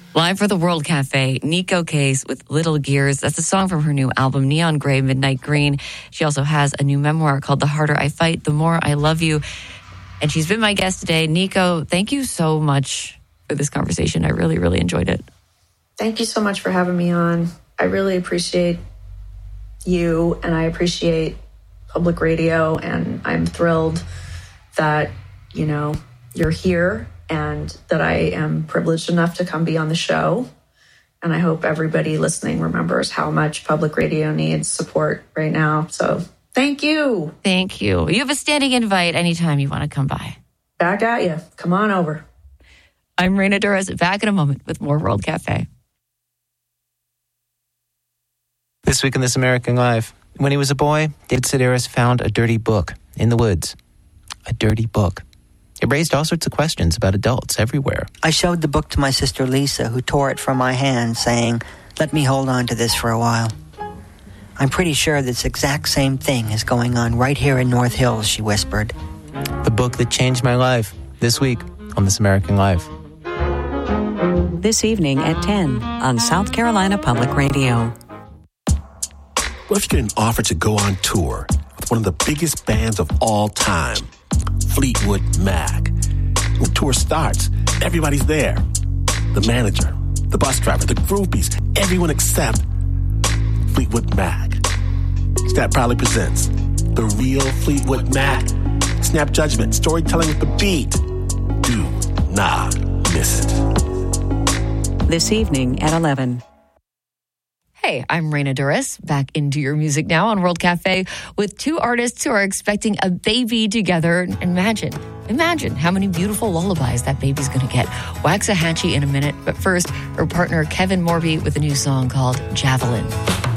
Live for the World Cafe, Neko Case with Little Gears. That's a song from her new album, Neon Gray, Midnight Green. She also has a new memoir called The Harder I Fight, The More I Love You. And she's been my guest today. Neko, thank you so much for this conversation. I really, really enjoyed it. Thank you so much for having me on. I really appreciate you, and I appreciate public radio, and I'm thrilled that, you're here and that I am privileged enough to come be on the show. And I hope everybody listening remembers how much public radio needs support right now. So thank you. Thank you. You have a standing invite anytime you want to come by. Back at you. Come on over. I'm Raina Douris, back in a moment with more World Cafe. This week in This American Life, when he was a boy, David Sedaris found a dirty book in the woods. A dirty book. It raised all sorts of questions about adults everywhere. I showed the book to my sister Lisa, who tore it from my hand, saying, "Let me hold on to this for a while." "I'm pretty sure this exact same thing is going on right here in North Hills," she whispered. The book that changed my life, this week on This American Life. This evening at 10 on South Carolina Public Radio. What if you're getting offered to go on tour with one of the biggest bands of all time, Fleetwood Mac? When the tour starts, everybody's there. The manager, the bus driver, the groupies, everyone except Fleetwood Mac. Snap proudly presents The Real Fleetwood Mac. Snap judgment, storytelling with the beat. Do not miss it. This evening at 11. Hey, I'm Raina Douris, back into your music now on World Cafe with two artists who are expecting a baby together. Imagine how many beautiful lullabies that baby's going to get. Waxahachie in a minute, but first, her partner Kevin Morby with a new song called Javelin.